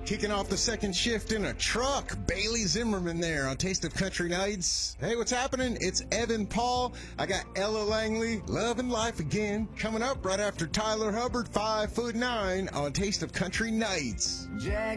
Kicking off the second shift in a truck, Bailey Zimmerman there on Taste of Country Nights. Hey, what's happening? It's Evan Paul. I got Ella Langley, Love and Life Again, coming up right after Tyler Hubbard, 5'9", on Taste of Country Nights. Jack